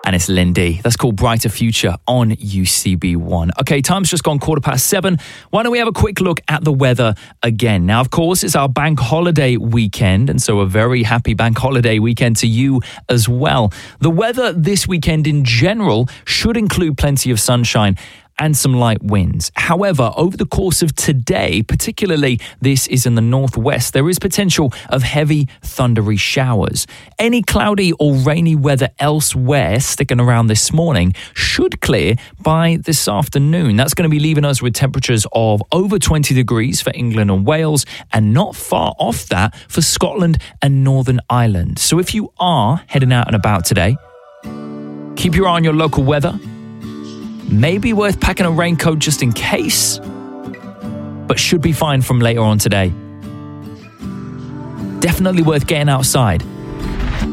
And it's Lindy. That's called Brighter Future on UCB1. Okay, time's just gone 7:15. Why don't we have a quick look at the weather again? Now, of course, it's our bank holiday weekend, and so a very happy bank holiday weekend to you as well. The weather this weekend in general should include plenty of sunshine and some light winds. However, over the course of today, particularly this is in the northwest, there is potential of heavy thundery showers. Any cloudy or rainy weather elsewhere sticking around this morning should clear by this afternoon. That's going to be leaving us with temperatures of over 20 degrees for England and Wales, and not far off that for Scotland and Northern Ireland. So if you are heading out and about today, keep your eye on your local weather. Maybe worth packing a raincoat just in case, but should be fine from later on today. Definitely worth getting outside